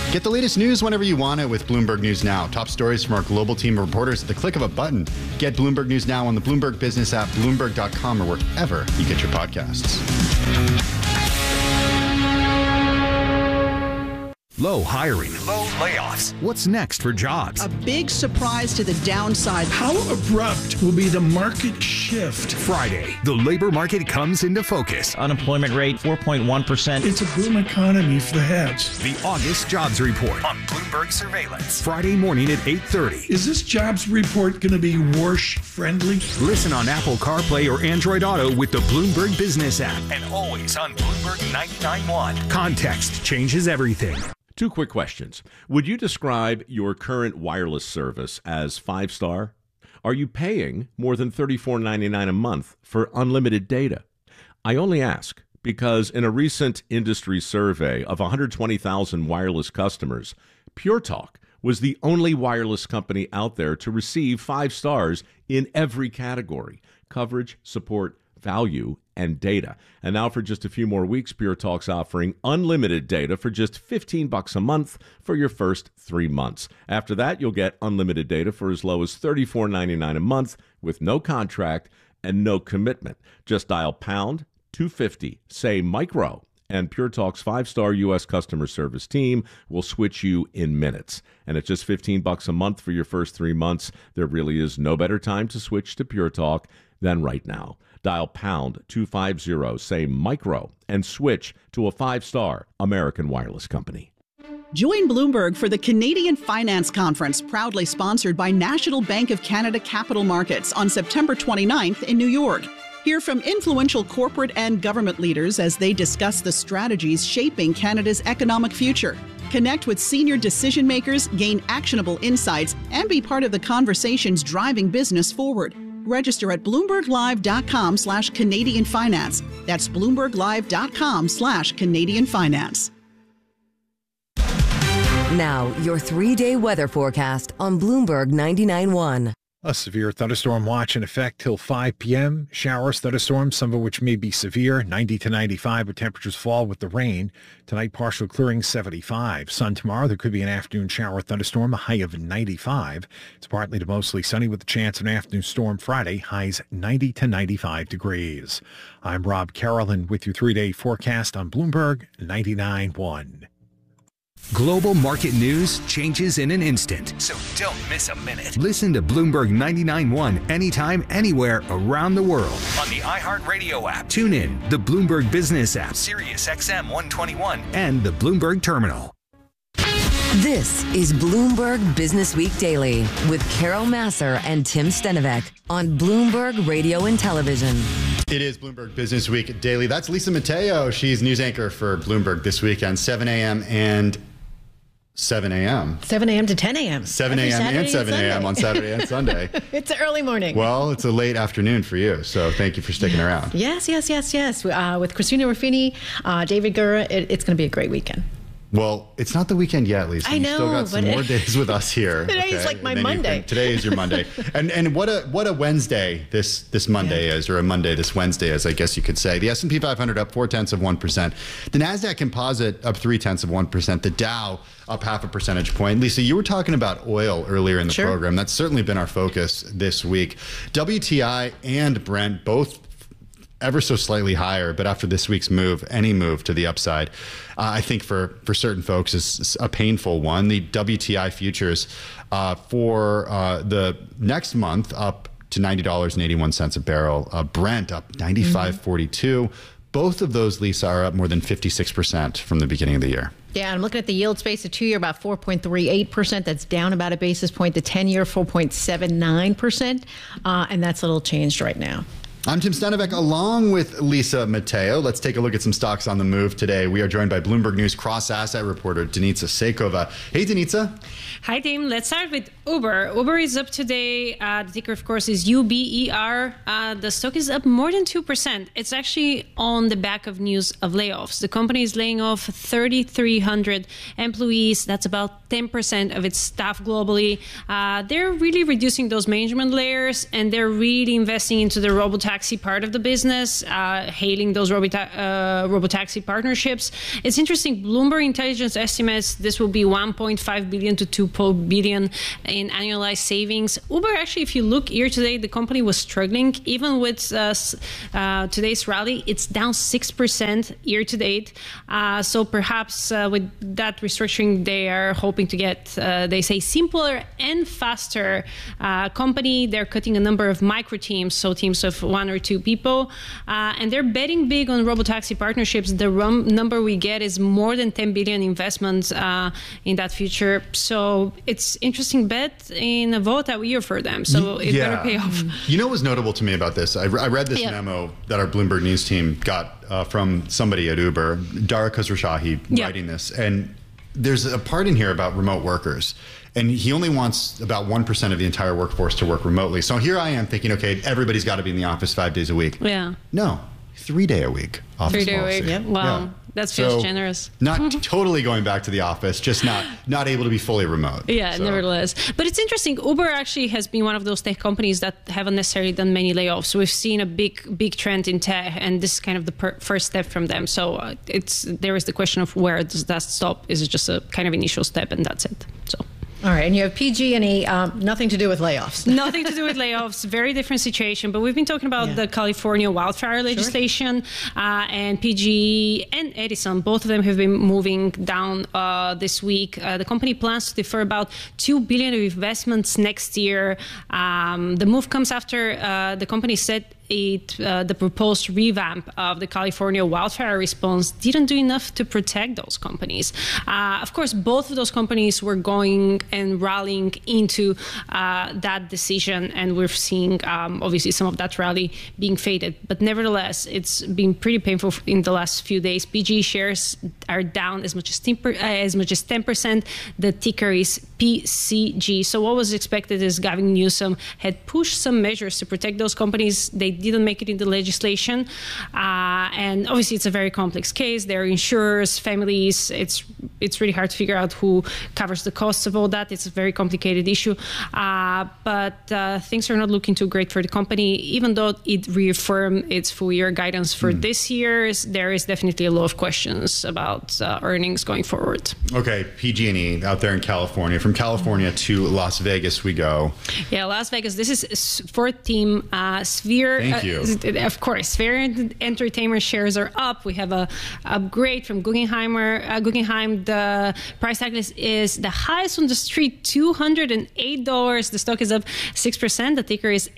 Get the latest news whenever you want it with Bloomberg News Now. Top stories from our global team of reporters at the click of a button. Get Bloomberg News Now on the Bloomberg Business app, Bloomberg.com, or wherever you get your podcasts. Low hiring. Low layoffs. What's next for jobs? A big surprise to the downside. How abrupt will be the market shift? Friday, the labor market comes into focus. Unemployment rate, 4.1%. It's a boom economy for the hedge. The August Jobs Report on Bloomberg Surveillance. Friday morning at 8:30. Is this jobs report going to be Warsh-friendly? Listen on Apple CarPlay or Android Auto with the Bloomberg Business app. And always on Bloomberg 99.1. Context changes everything. 2 quick questions. Would you describe your current wireless service as 5-star? Are you paying more than $34.99 a month for unlimited data? I only ask because in a recent industry survey of 120,000 wireless customers, Pure Talk was the only wireless company out there to receive 5 stars in every category: coverage, support, value, and data. And now for just a few more weeks, Pure Talk's offering unlimited data for just $15 a month for your first 3 months. After that, you'll get unlimited data for as low as $34.99 a month with no contract and no commitment. Just dial pound 250, say micro, and Pure Talk's 5-star U.S. customer service team will switch you in minutes. And at just $15 a month for your first 3 months, there really is no better time to switch to Pure Talk than right now. Dial pound 250, say micro, and switch to a 5-star American wireless company. Join Bloomberg for the Canadian Finance Conference, proudly sponsored by National Bank of Canada Capital Markets on September 29th in New York. Hear from influential corporate and government leaders as they discuss the strategies shaping Canada's economic future. Connect with senior decision makers, gain actionable insights, and be part of the conversations driving business forward. Register at BloombergLive.com/Canadian Finance. That's BloombergLive.com/Canadian Finance. Now, your 3-day weather forecast on Bloomberg 99.1. A severe thunderstorm watch in effect till 5 p.m. Showers, thunderstorms, some of which may be severe, 90 to 95, but temperatures fall with the rain. Tonight, partial clearing, 75. Sun tomorrow, there could be an afternoon shower thunderstorm, a high of 95. It's partly to mostly sunny with a chance of an afternoon storm Friday, highs 90 to 95 degrees. I'm Rob Carolyn with your 3-day forecast on Bloomberg 99.1. Global market news changes in an instant, so don't miss a minute. Listen to Bloomberg 99.1 anytime, anywhere around the world on the iHeartRadio app. Tune in, the Bloomberg Business app, Sirius XM 121, and the Bloomberg Terminal. This is Bloomberg Business Week Daily with Carol Massar and Tim Stenovec on Bloomberg Radio and Television. It is Bloomberg Business Week Daily. That's Lisa Mateo. She's news anchor for Bloomberg this weekend, 7 a.m. and 7 a.m. 7 a.m. to 10 a.m. 7 a.m. and 7 a.m. on Saturday and Sunday. It's an early morning. Well, it's a late afternoon for you, so thank you for sticking around. Yes. With Christina Ruffini, David Gura, it's going to be a great weekend. Well, it's not the weekend yet, Lisa. I know, you still got some more days with us here. Today is like my Monday. Today is your Monday. and what a Wednesday this Monday is, or a Monday this Wednesday is, I guess you could say. The S&P 500 up 0.4%. The NASDAQ Composite up 0.3%. The Dow up 0.5 percentage point. Lisa, you were talking about oil earlier in the program. That's certainly been our focus this week. WTI and Brent both ever so slightly higher, but after this week's move, any move to the upside, I think for certain folks is a painful one. The WTI futures for the next month up to $90.81 a barrel. Brent up 95.42. Both of those, Lisa, are up more than 56% from the beginning of the year. Yeah, I'm looking at the yield space, the 2-year about 4.38%. That's down about a basis point. The 10-year 4.79%, and that's a little changed right now. I'm Tim Stenovec along with Lisa Mateo. Let's take a look at some stocks on the move today. We are joined by Bloomberg News cross-asset reporter Denitsa Seikova. Hey, Denitsa. Hi, Tim. Let's start with Uber. Uber is up today. The ticker, of course, is UBER. The stock is up more than 2%. It's actually on the back of news of layoffs. The company is laying off 3,300 employees. That's about 10% of its staff globally. They're really reducing those management layers, and they're really investing into the robotaxi robotaxi part of the business, hailing those robotaxi partnerships. It's interesting. Bloomberg Intelligence estimates this will be 1.5 billion to 2 billion in annualized savings. Uber, actually, if you look year to date, the company was struggling. Even with today's rally, it's down 6% year to date. So perhaps with that restructuring, they are hoping to get, they say, simpler and faster company. They're cutting a number of micro teams, so teams of 1 or 2 people. And they're betting big on robotaxi partnerships. The number we get is more than 10 billion investments in that future. So it's interesting bet in a volatile year for them. So it better pay off. You know what was notable to me about this? I read this memo that our Bloomberg News team got from somebody at Uber, Dara Khosrowshahi, writing this. And there's a part in here about remote workers. And he only wants about 1% of the entire workforce to work remotely. So here I am thinking, okay, everybody's got to be in the office 5 days a week. Yeah. No, 3 day a week office 3 day policy. a week. Yep. Wow. Yeah. That feels generous. Not totally going back to the office, just not able to be fully remote. Yeah, nevertheless. But it's interesting. Uber actually has been one of those tech companies that haven't necessarily done many layoffs. So we've seen a big trend in tech, and this is kind of the first step from them. So there is the question of where does that stop? Is it just a kind of initial step, and that's it? So. All right, and you have PG&E, nothing to do with layoffs. Nothing to do with layoffs, very different situation. But we've been talking about the California wildfire legislation, and PG and Edison, both of them have been moving down this week. The company plans to defer about $2 billion of investments next year. The move comes after the company said the proposed revamp of the California wildfire response didn't do enough to protect those companies. Of course, both of those companies were going and rallying into that decision, and we're seeing obviously some of that rally being faded. But nevertheless, it's been pretty painful in the last few days. PG shares are down as much as 10%. The ticker is PCG. So what was expected is Gavin Newsom had pushed some measures to protect those companies. They didn't make it in the legislation. And obviously, it's a very complex case. There are insurers, families. It's really hard to figure out who covers the costs of all that. It's a very complicated issue. But things are not looking too great for the company. Even though it reaffirmed its full-year guidance for this year, there is definitely a lot of questions about earnings going forward. Okay, PG&E out there in California. From California to Las Vegas we go. Yeah, Las Vegas. This is fourth team, Sphere. Thank you. Of course, Sphere Entertainment shares are up. We have a upgrade from Guggenheim. The price tag is the highest on the street, $208. The stock is up 6%. The ticker is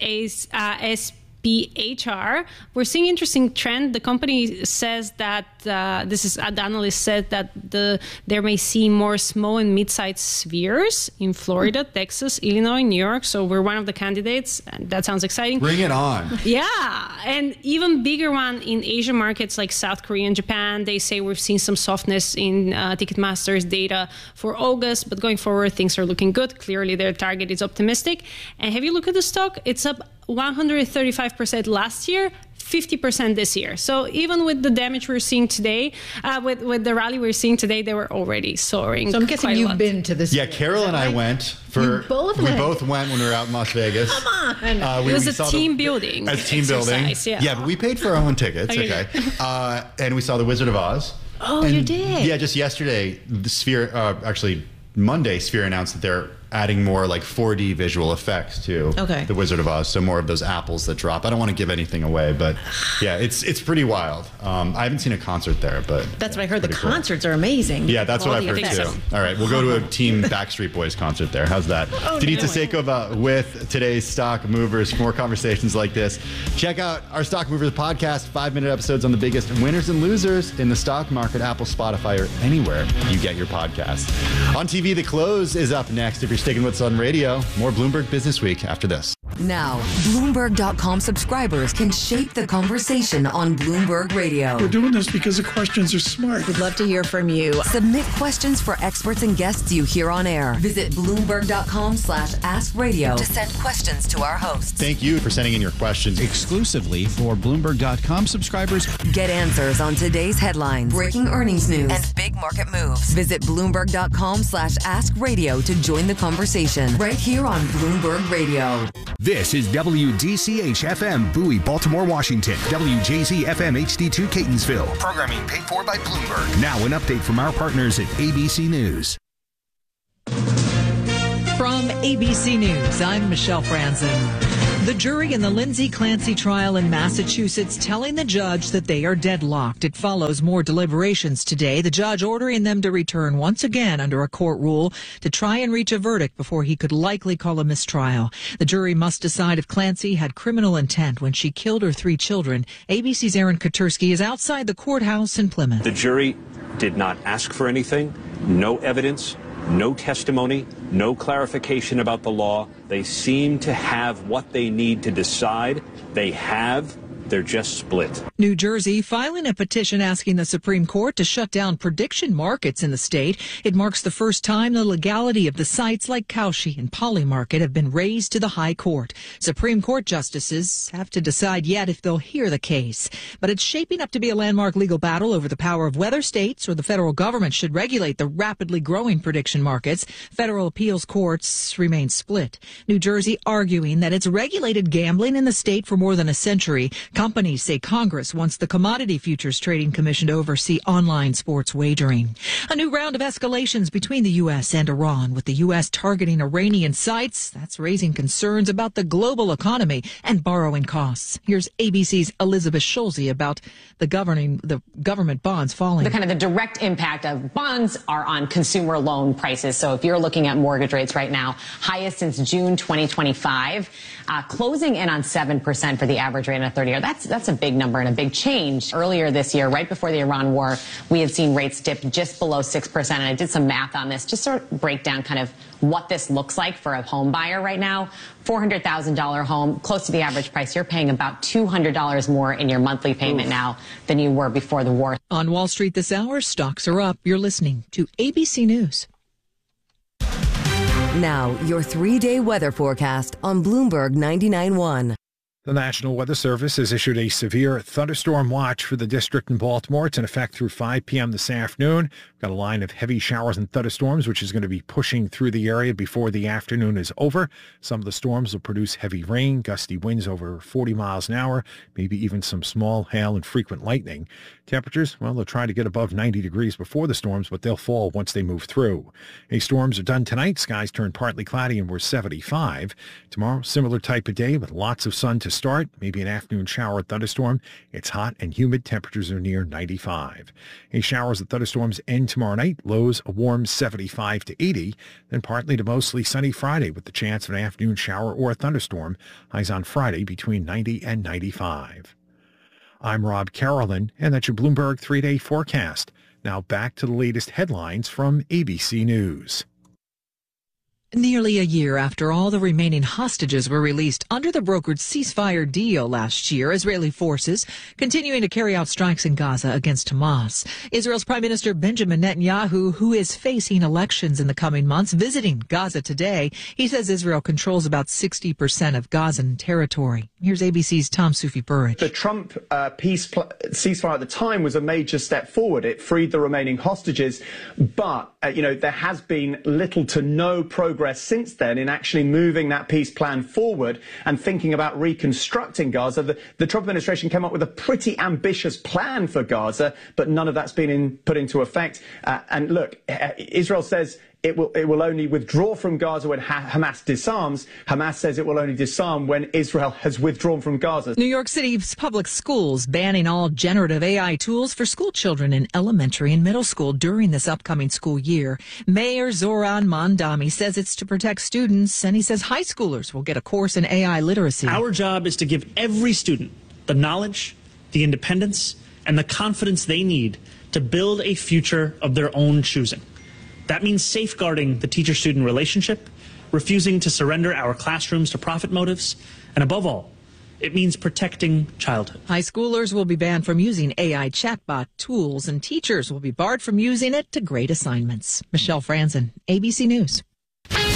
SPHR. We're seeing interesting trend. The company says that the analyst said that there may see more small and mid-sized spheres in Florida, Texas, Illinois, New York. So we're one of the candidates, and that sounds exciting. Bring it on. Yeah, and even bigger one in Asian markets like South Korea and Japan. They say we've seen some softness in Ticketmaster's data for August, but going forward, things are looking good. Clearly, their target is optimistic. And have you looked at the stock? It's up 135% last year, 50% this year. So even with the damage we're seeing today, with the rally we're seeing today, they were already soaring. So I'm guessing you've been to this. Yeah, Carol and I went. We both went when we were out in Las Vegas. Come on. It was a team building. A team building. Yeah, but we paid for our own tickets. Okay. And we saw The Wizard of Oz. Oh, you did? Yeah, just yesterday, the Sphere, actually Monday, Sphere announced that they're adding more like 4D visual effects to The Wizard of Oz, so more of those apples that drop. I don't want to give anything away, but yeah, it's pretty wild. I haven't seen a concert there, but that's what I heard. The concerts are amazing. Yeah, that's what I've heard too. All right, we'll go to a Team Backstreet Boys concert there. How's that? Denita Sekova with today's Stock Movers. For more conversations like this, check out our Stock Movers podcast, 5-minute episodes on the biggest winners and losers in the stock market, Apple, Spotify, or anywhere you get your podcasts. On TV, The Close is up next. If you're sticking with us on radio, more Bloomberg Business Week after this. Now, Bloomberg.com subscribers can shape the conversation on Bloomberg Radio. We're doing this because the questions are smart. We'd love to hear from you. Submit questions for experts and guests you hear on air. Visit Bloomberg.com/askradio to send questions to our hosts. Thank you for sending in your questions. Exclusively for Bloomberg.com subscribers. Get answers on today's headlines, breaking earnings news, and big market moves. Visit Bloomberg.com/askradio to join the conversation right here on Bloomberg Radio. This is WDCH-FM, Bowie, Baltimore, Washington. WJZ-FM HD2, Catonsville. Programming paid for by Bloomberg. Now an update from our partners at ABC News. From ABC News, I'm Michelle Franzen. The jury in the Lindsay Clancy trial in Massachusetts telling the judge that they are deadlocked. It follows more deliberations today. The judge ordering them to return once again under a court rule to try and reach a verdict before he could likely call a mistrial. The jury must decide if Clancy had criminal intent when she killed her 3 children. ABC's Aaron Katersky is outside the courthouse in Plymouth. The jury did not ask for anything, no evidence, no testimony, no clarification about the law. They seem to have what they need to decide. They have. They're just split. New Jersey filing a petition asking the Supreme Court to shut down prediction markets in the state. It marks the first time the legality of the sites like Kalshi and Polymarket have been raised to the High Court. Supreme Court justices have to decide yet if they'll hear the case. But it's shaping up to be a landmark legal battle over the power of whether states or the federal government should regulate the rapidly growing prediction markets. Federal appeals courts remain split. New Jersey arguing that it's regulated gambling in the state for more than a century. Companies say Congress wants the Commodity Futures Trading Commission to oversee online sports wagering. A new round of escalations between the U.S. and Iran, with the U.S. targeting Iranian sites. That's raising concerns about the global economy and borrowing costs. Here's ABC's Elizabeth Schulze about the government bonds falling. The direct impact of bonds are on consumer loan prices. So if you're looking at mortgage rates right now, highest since June 2025, closing in on 7% for the average rate in a 30-year. That's a big number and a big change. Earlier this year, right before the Iran war, we had seen rates dip just below 6%. And I did some math on this, just sort of break down kind of what this looks like for a home buyer right now. $400,000 home, close to the average price. You're paying about $200 more in your monthly payment now than you were before the war. On Wall Street this hour, stocks are up. You're listening to ABC News. Now, your 3-day weather forecast on Bloomberg 99.1. The National Weather Service has issued a severe thunderstorm watch for the district in Baltimore. It's in effect through 5 p.m. this afternoon. We've got a line of heavy showers and thunderstorms, which is going to be pushing through the area before the afternoon is over. Some of the storms will produce heavy rain, gusty winds over 40 miles an hour, maybe even some small hail and frequent lightning. Temperatures, well, they'll try to get above 90 degrees before the storms, but they'll fall once they move through. Any storms are done tonight. Skies turn partly cloudy and we're 75. Tomorrow, similar type of day with lots of sun to start, maybe an afternoon shower or thunderstorm. It's hot and humid. Temperatures are near 95. Any showers and thunderstorms end tomorrow night. Lows a warm 75 to 80. Then partly to mostly sunny Friday with the chance of an afternoon shower or a thunderstorm. Highs on Friday between 90 and 95. I'm Rob Carolyn, and that's your Bloomberg 3-day forecast. Now back to the latest headlines from ABC News. Nearly a year after all the remaining hostages were released under the brokered ceasefire deal last year, Israeli forces continuing to carry out strikes in Gaza against Hamas. Israel's Prime Minister Benjamin Netanyahu, who is facing elections in the coming months, visiting Gaza today. He says Israel controls about 60% of Gazan territory. Here's ABC's Tom Soufi-Burridge. The Trump ceasefire at the time was a major step forward. It freed the remaining hostages, but there has been little to no progress since then in actually moving that peace plan forward and thinking about reconstructing Gaza. The Trump administration came up with a pretty ambitious plan for Gaza, but none of that's been put into effect. And look, Israel says it will only withdraw from Gaza when Hamas disarms. Hamas says it will only disarm when Israel has withdrawn from Gaza. New York City's public schools banning all generative AI tools for school children in elementary and middle school during this upcoming school year. Mayor Zoran Mondami says it's to protect students, and he says high schoolers will get a course in AI literacy. Our job is to give every student the knowledge, the independence, and the confidence they need to build a future of their own choosing. That means safeguarding the teacher-student relationship, refusing to surrender our classrooms to profit motives, and above all, it means protecting childhood. High schoolers will be banned from using AI chatbot tools, and teachers will be barred from using it to grade assignments. Michelle Franzen, ABC News.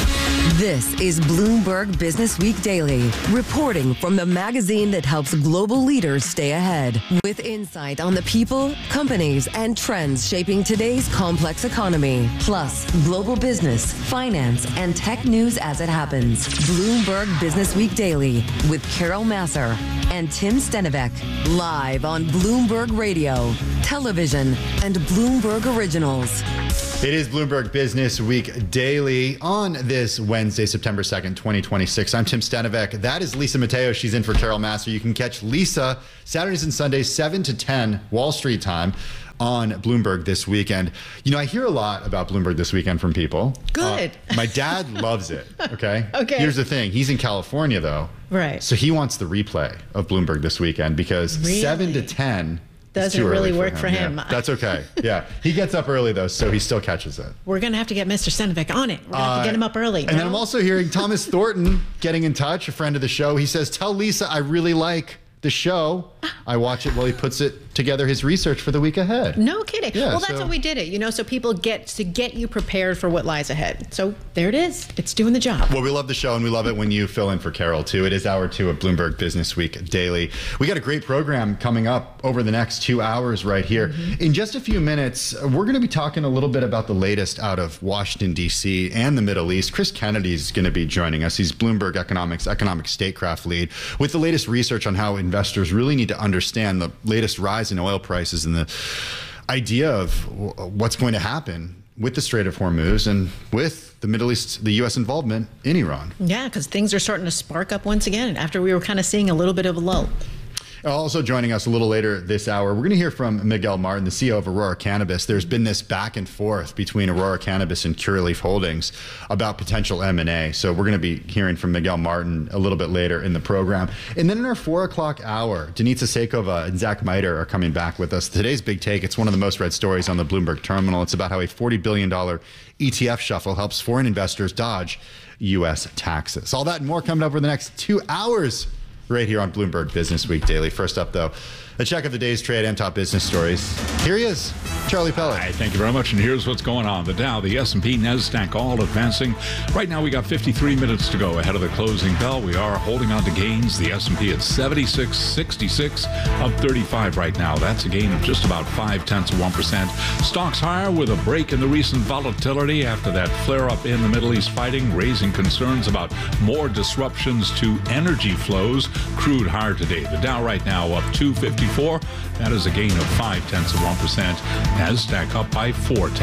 This is Bloomberg Business Week Daily, reporting from the magazine that helps global leaders stay ahead, with insight on the people, companies, and trends shaping today's complex economy, plus global business, finance, and tech news as it happens. Bloomberg Business Week Daily with Carol Masser and Tim Stenivek, live on Bloomberg Radio, television, and Bloomberg Originals. It is Bloomberg Business Week Daily on this Wednesday, September 2nd, 2026. I'm Tim Stenivek. That is Lisa Mateo. She's in for Carol Masser. You can catch Lisa Saturdays and Sundays, 7 to 10 Wall Street time on Bloomberg this weekend. You know, I hear a lot about Bloomberg this weekend from people. Good. My dad loves it, okay? Okay. Here's the thing. He's in California, though. Right. So he wants the replay of Bloomberg this weekend because 7 to 10 doesn't really work for him. Yeah, that's okay. Yeah. He gets up early, though, so he still catches it. We're going to have to get Mr. Stenivek on it. We're going to have to get him up early. And then I'm also hearing Thomas Thornton getting in touch, a friend of the show. He says, tell Lisa I really like the show. I watch it while he puts it together, his research for the week ahead. No kidding. Yeah, well, that's what we did it, you know, so people get you prepared for what lies ahead. So there it is. It's doing the job. Well, we love the show, and we love it when you fill in for Carol, too. It is hour 2 of Bloomberg Business Week Daily. We got a great program coming up over the next 2 hours right here. Mm-hmm. In just a few minutes, we're going to be talking a little bit about the latest out of Washington, D.C. and the Middle East. Chris Kennedy is going to be joining us. He's Bloomberg economic statecraft lead with the latest research on how investors really need to understand the latest rise in oil prices and the idea of what's going to happen with the Strait of Hormuz and with the Middle East, the U.S. involvement in Iran. Yeah, because things are starting to spark up once again after we were kind of seeing a little bit of a lull. Also joining us a little later this hour, we're going to hear from Miguel Martin, the CEO of Aurora Cannabis. There's been this back and forth between Aurora Cannabis and Curaleaf Holdings about potential M&A. So we're going to be hearing from Miguel Martin a little bit later in the program. And then in our 4 o'clock hour, Denitsa Sekova and Zach Miter are coming back with us. Today's big take, it's one of the most read stories on the Bloomberg terminal. It's about how a $40 billion ETF shuffle helps foreign investors dodge U.S. taxes. All that and more coming up over the next 2 hours right here on Bloomberg Business Week Daily. First up, though, a check of the day's trade and top business stories. Here he is, Charlie Pellet. Hi, thank you very much. And here's what's going on. The Dow, the S&P, NASDAQ all advancing. Right now, we got 53 minutes to go ahead of the closing bell. We are holding on to gains. The S&P at 76.66, up 35 right now. That's a gain of just about 0.5%. Stocks higher with a break in the recent volatility after that flare-up in the Middle East fighting, raising concerns about more disruptions to energy flows. Crude higher today. The Dow right now up 254. That is a gain of 0.5%. NASDAQ up by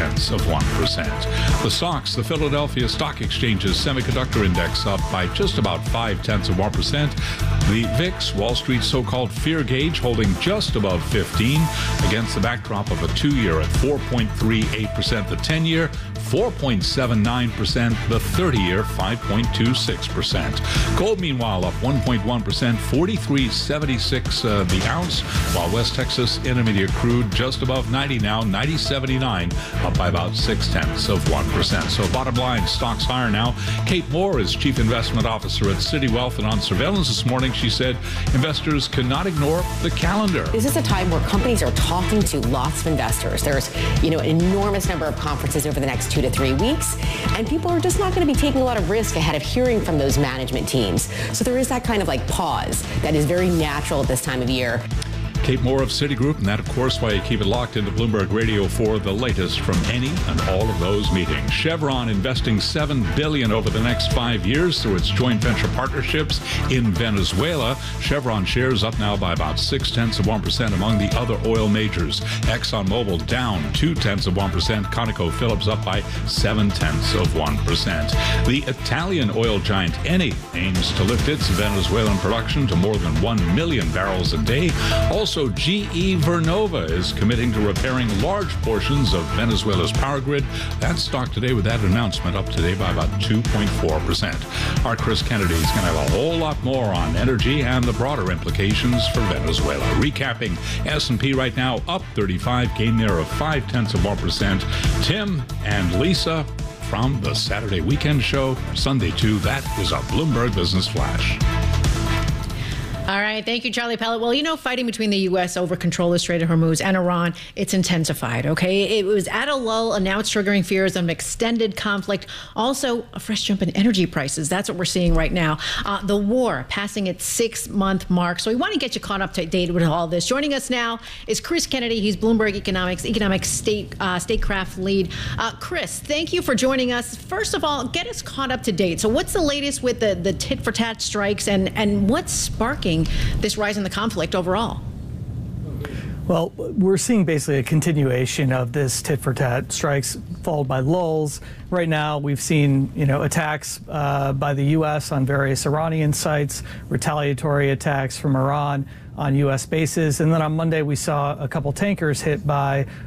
0.4%. The SOX, the Philadelphia Stock Exchange's semiconductor index, up by just about 0.5%. The VIX, Wall Street's so-called fear gauge, holding just above 15 against the backdrop of a 2-year at 4.38%. The 10-year, 4.79%. The 30-year, 5.26%. Gold, meanwhile, up 1.1%, 43.76 the ounce, while West Texas Intermediate crude just above 90 now, 90.79, up by about 0.6%. So bottom line, stocks higher now. Kate Moore is Chief Investment Officer at City Wealth, and on surveillance this morning, she said investors cannot ignore the calendar. This is a time where companies are talking to lots of investors. There's, an enormous number of conferences over the next 2 to 3 weeks, and people are just not going to be taking a lot of risk ahead of hearing from those management teams. So there is that kind of pause that is very natural at this time of year. Kate Moore of Citigroup, and that, of course, why you keep it locked into Bloomberg Radio for the latest from any and all of those meetings. Chevron investing $7 billion over the next 5 years through its joint venture partnerships in Venezuela. Chevron shares up now by about 0.6% among the other oil majors. ExxonMobil down 0.2%. ConocoPhillips up by 0.7%. The Italian oil giant Eni aims to lift its Venezuelan production to more than 1 million barrels a day. Also, GE Vernova is committing to repairing large portions of Venezuela's power grid. That stock today with that announcement up today by about 2.4%. Our Chris Kennedy is going to have a whole lot more on energy and the broader implications for Venezuela. Recapping, S&P right now up 35, gain there of 0.5%. Tim and Lisa from the Saturday Weekend Show, Sunday too. That is a Bloomberg Business Flash. All right. Thank you, Charlie Pellet. Well, you know, fighting between the U.S. over control of the Strait of Hormuz and Iran, it's intensified, okay? It was at a lull, and now it's triggering fears of an extended conflict. Also, a fresh jump in energy prices. That's what we're seeing right now. The war passing its 6-month mark. So we want to get you caught up to date with all this. Joining us now is Chris Kennedy. He's Bloomberg Economic Statecraft lead. Chris, thank you for joining us. First of all, get us caught up to date. So what's the latest with the tit-for-tat strikes, and what's sparking this rise in the conflict overall? Well, we're seeing basically a continuation of this tit-for-tat strikes followed by lulls. Right now, we've seen, attacks by the U.S. on various Iranian sites, retaliatory attacks from Iran on U.S. bases. And then on Monday, we saw a couple tankers hit by